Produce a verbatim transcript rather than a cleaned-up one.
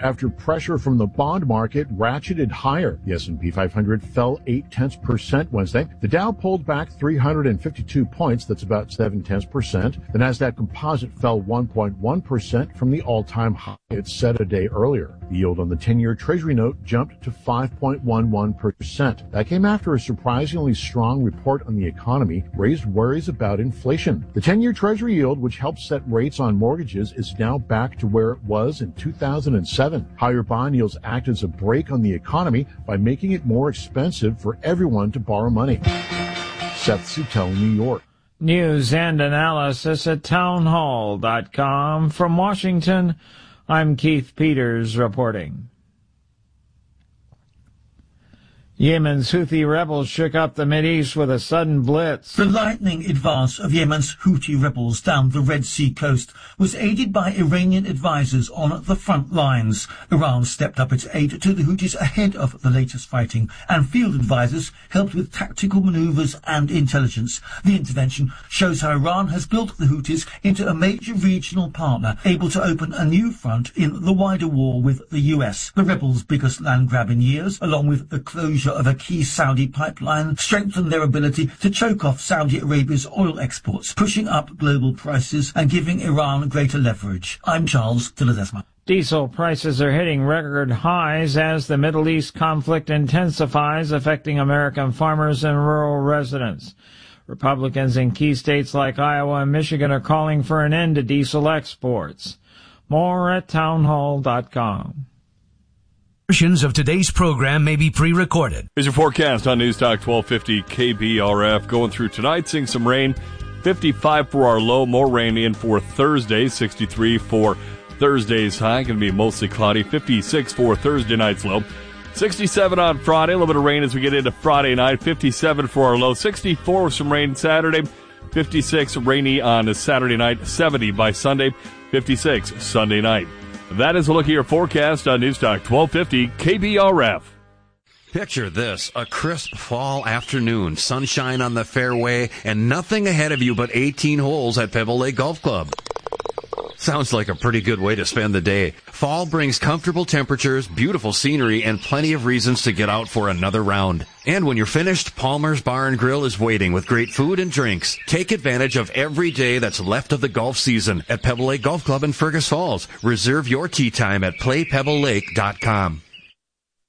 after pressure from the bond market ratcheted higher. The S and P five hundred fell eight tenths percent Wednesday. The Dow pulled back three hundred fifty-two points. That's about seven tenths percent. The Nasdaq Composite fell one point one percent from the all-time high it set a day earlier. The yield on the ten-year Treasury note jumped to five point one one percent. That came after a surprisingly strong report on the economy raised worries about inflation. The ten-year Treasury yield, which helps set rates on mortgages, is now back to where it was in two thousand seven. Higher bond yields act as a brake on the economy by making it more expensive for everyone to borrow money. Seth Suttel, New York. News and analysis at townhall dot com. From Washington, I'm Keith Peters reporting. Yemen's Houthi rebels shook up the Mideast with a sudden blitz. The lightning advance of Yemen's Houthi rebels down the Red Sea coast was aided by Iranian advisors on the front lines. Iran stepped up its aid to the Houthis ahead of the latest fighting, and field advisors helped with tactical maneuvers and intelligence. The intervention shows how Iran has built the Houthis into a major regional partner, able to open a new front in the wider war with the U S. The rebels' biggest land grab in years, along with the closure of a key Saudi pipeline, strengthened their ability to choke off Saudi Arabia's oil exports, pushing up global prices and giving Iran greater leverage. I'm Charles de Ledesma. Diesel prices are hitting record highs as the Middle East conflict intensifies, affecting American farmers and rural residents. Republicans in key states like Iowa and Michigan are calling for an end to diesel exports. More at townhall dot com. Portions of today's program may be pre-recorded. Here's your forecast on News Talk twelve fifty K B R F. Going through tonight, seeing some rain. fifty-five for our low, more rain in for Thursday. sixty-three for Thursday's high. Going to be mostly cloudy. fifty-six for Thursday night's low. sixty-seven on Friday. A little bit of rain as we get into Friday night. fifty-seven for our low. sixty-four with some rain Saturday. fifty-six rainy on Saturday night. seventy by Sunday. fifty-six Sunday night. That is a look at your forecast on News Talk twelve fifty K B R F. Picture this, a crisp fall afternoon, sunshine on the fairway, and nothing ahead of you but eighteen holes at Pebble Lake Golf Club. Sounds like a pretty good way to spend the day. Fall brings comfortable temperatures, beautiful scenery, and plenty of reasons to get out for another round. And when you're finished, Palmer's Bar and Grill is waiting with great food and drinks. Take advantage of every day that's left of the golf season at Pebble Lake Golf Club in Fergus Falls. Reserve your tee time at play pebble lake dot com.